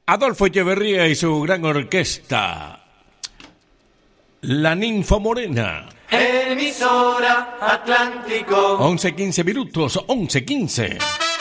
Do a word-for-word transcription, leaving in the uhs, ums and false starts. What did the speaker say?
Adolfo Echeverría y su gran orquesta. La Ninfa Morena. Emisora Atlántico. once quince minutos, once quince.